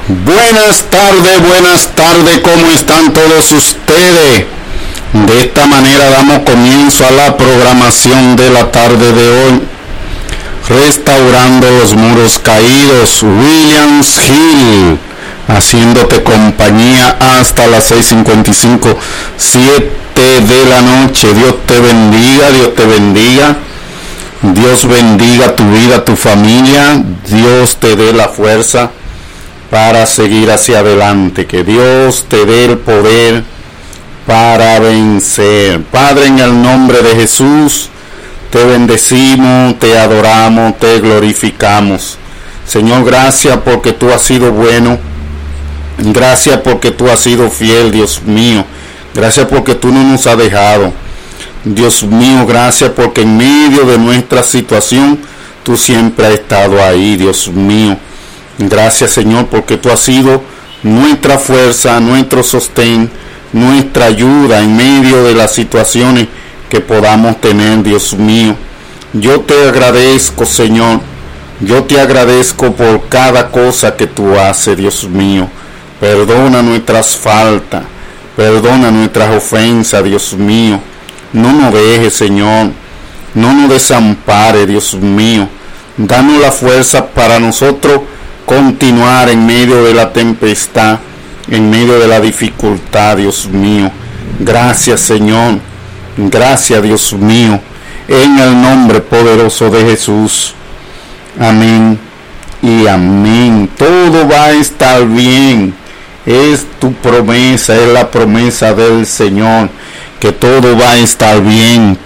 Buenas tardes, ¿cómo están todos ustedes? De esta manera damos comienzo a la programación de la tarde de hoy. Restaurando los muros caídos, Williams Hill, haciéndote compañía hasta las 6:55, 7 de la noche. Dios te bendiga, Dios te bendiga. Dios bendiga tu vida, tu familia. Dios te dé la fuerza para seguir hacia adelante. Que Dios te dé el poder para vencer. Padre, en el nombre de Jesús, te bendecimos, te adoramos, te glorificamos. Señor, gracias porque tú has sido bueno. Gracias porque tú has sido fiel, Dios mío. Gracias porque tú no nos has dejado. Dios mío, gracias porque en medio de nuestra situación tú siempre has estado ahí, Dios mío. Gracias, Señor, porque tú has sido nuestra fuerza, nuestro sostén, nuestra ayuda en medio de las situaciones que podamos tener, Dios mío. Yo te agradezco, Señor. Yo te agradezco por cada cosa que tú haces, Dios mío. Perdona nuestras faltas, perdona nuestras ofensas, Dios mío. No nos dejes, Señor. No nos desampare, Dios mío. Danos la fuerza para nosotros continuar en medio de la tempestad, en medio de la dificultad, Dios mío. Gracias, Señor. Gracias, Dios mío. En el nombre poderoso de Jesús. Amén y amén. Todo va a estar bien. Es tu promesa, es la promesa del Señor, que todo va a estar bien.